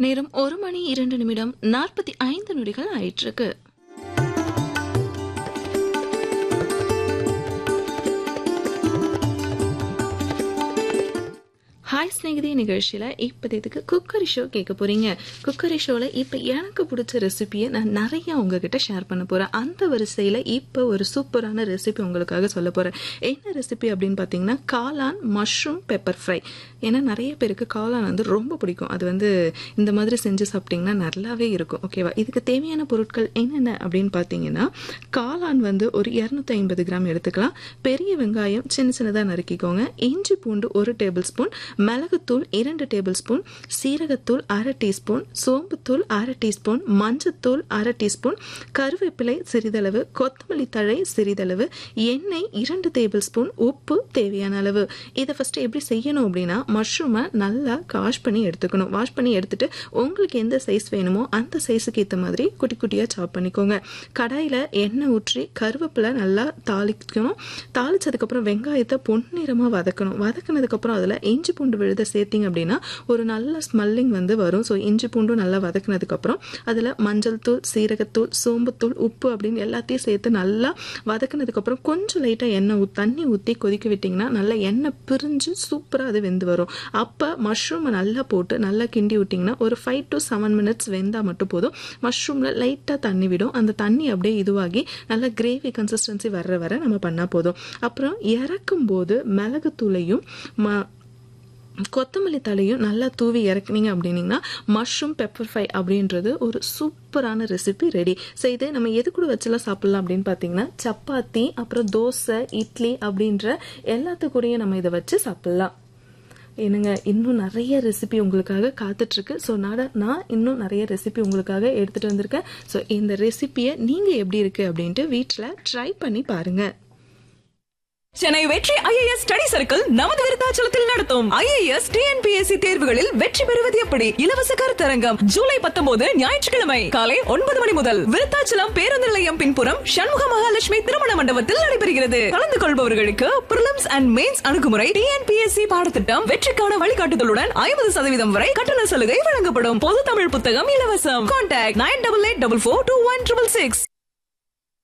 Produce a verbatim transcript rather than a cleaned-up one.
நேரம் ஒரு மணி இரண்டு நிமிடம் நாற்பத்தி ஐந்து நொடிகள் ஆயிட்டிருக்கு. ஹாய் ஸ்நேகிதி நிகழ்ச்சியில் இப்போதைக்கு குக்கரி ஷோ கேட்க போகிறீங்க. குக்கரி ஷோவில் இப்போ எனக்கு பிடிச்ச ரெசிபியை நான் நிறையா உங்ககிட்ட ஷேர் பண்ண போகிறேன். அந்த வரிசையில் இப்போ ஒரு சூப்பரான ரெசிபி உங்களுக்காக சொல்ல போகிறேன். என்ன ரெசிபி அப்படின்னு பார்த்தீங்கன்னா காளான் மஷ்ரூம் பெப்பர் ஃப்ரை. ஏன்னா நிறைய பேருக்கு காளான் வந்து ரொம்ப பிடிக்கும். அது வந்து இந்த மாதிரி செஞ்சு சாப்பிட்டிங்கன்னா நல்லாவே இருக்கும். ஓகேவா? இதுக்கு தேவையான பொருட்கள் என்னென்ன அப்படின்னு பார்த்தீங்கன்னா காளான் வந்து ஒரு இரநூத்தி ஐம்பது கிராம் எடுத்துக்கலாம். பெரிய வெங்காயம் சின்ன சின்னதாக நறுக்கிக்கோங்க. இஞ்சி பூண்டு ஒரு டேபிள் ஸ்பூன், மிளகுத்தூள் இரண்டு டேபிள் ஸ்பூன், சீரகத்தூள் அரை டீஸ்பூன், சோம்புத்தூள் அரை டீஸ்பூன், மஞ்சத்தூள் அரை டீஸ்பூன், கருவேப்பிலை சிறிதளவு, கொத்தமல்லி தழை சிறிதளவு, எண்ணெய் இரண்டு டேபிள் ஸ்பூன், உப்பு தேவையான அளவு. இதை ஃபர்ஸ்ட் எப்படி செய்யணும் அப்படின்னா மஷ்ரூமை நல்லா வாஷ் பண்ணி எடுத்துக்கணும். வாஷ் பண்ணி எடுத்துட்டு உங்களுக்கு எந்த சைஸ் வேணுமோ அந்த சைஸுக்கு ஏற்ற மாதிரி குட்டி குட்டியாக சாப் பண்ணிக்கோங்க. கடாயில் எண்ணெய் ஊற்றி கருவேப்பிலை நல்லா தாளிக்கணும். தாளிச்சதுக்கப்புறம் வெங்காயத்தை பொன்னிறமாக வதக்கணும். வதக்கினதுக்கப்புறம் அதில் இஞ்சி பூண்டு விழுத சேர்த்திங்க அப்படின்னா ஒரு நல்ல ஸ்மெல்லிங் வந்து வரும். ஸோ இஞ்சி பூண்டும் நல்லா வதக்கினதுக்கப்புறம் அதில் மஞ்சள் தூள், சீரகத்தூள், சோம்புத்தூள், உப்பு அப்படின்னு எல்லாத்தையும் சேர்த்து நல்லா வதக்கினதுக்கப்புறம் கொஞ்சம் லைட்டாக எண்ணெய் ஊ தண்ணி ஊற்றி கொதிக்க விட்டிங்கன்னா நல்லா எண்ணெய் பிரிஞ்சு சூப்பராக அது வெந்து வரும். அப்போ மஷ்ரூமை நல்லா போட்டு நல்லா கிண்டி விட்டிங்கன்னா ஒரு ஃபைவ் டு செவன் மினிட்ஸ் வெந்தால் மட்டும் போதும். மஷ்ரூமில் லைட்டாக தண்ணி விடும். அந்த தண்ணி அப்படியே இதுவாகி நல்லா கிரேவி கன்சிஸ்டன்சி வர்ற வர நம்ம பண்ணால் போதும். அப்புறம் இறக்கும் போது மிளகுத்தூளையும் ம கொத்தமல்லி தலையும் நல்லா தூவி இறக்குனீங்க அப்படின்னீங்கன்னா மஷ்ரூம் பெப்பர் ஃப்ரை அப்படின்றது ஒரு சூப்பரான ரெசிபி ரெடி. ஸோ இது நம்ம எது கூட வச்சுலாம் சாப்பிடலாம் அப்படின்னு பார்த்தீங்கன்னா சப்பாத்தி, அப்புறம் தோசை, இட்லி அப்படின்ற எல்லாத்துக்கூடையும் நம்ம இதை வச்சு சாப்பிடலாம். என்னங்க இன்னும் நிறைய ரெசிபி உங்களுக்காக காத்துட்ருக்கு. ஸோ நான் நான் இன்னும் நிறைய ரெசிபி உங்களுக்காக எடுத்துகிட்டு வந்திருக்கேன். ஸோ இந்த ரெசிபியை நீங்கள் எப்படி இருக்குது அப்படின்ட்டு வீட்டில் ட்ரை பண்ணி பாருங்கள். சென்னை வெற்றி ஐஏஎஸ் ஸ்டடி சர்க்கிள் நமது விருத்தாச்சலத்தில் நடத்தும் ஐஏஎஸ் டிஎன்பிஎஸ்சி தேர்வுகளில் வெற்றி பெறுவது எப்படி இலவச கருத்தரங்கம் ஜூலை பத்தொன்பது ஞாயிற்றுக்கிழமை காலை ஒன்பது மணி முதல் விருத்தாச்சலம் பேருந்து நிலையம் பின்புறம் சண்முக மகாலட்சுமி திருமண மண்டபத்தில் நடைபெறுகிறது. கலந்து கொள்பவர்களுக்கு பிரிலிம்ஸ் அண்ட் மெயின்ஸ் அணுகுமுறை, டிஎன்பிஎஸ்சி பாடத்திட்டம், வெற்றிக்கான வழிகாட்டுதலுடன் ஐம்பது சதவீதம் வரை கட்டண சலுகை வழங்கப்படும். பொது தமிழ் புத்தகம் இலவசம். Contact nine double eight double four two one triple six.